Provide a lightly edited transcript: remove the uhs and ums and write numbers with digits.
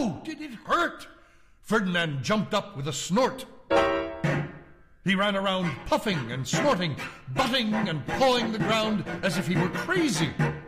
Oh, did it hurt? Ferdinand jumped up with a snort. He ran around puffing and snorting, butting and pawing the ground as if he were crazy.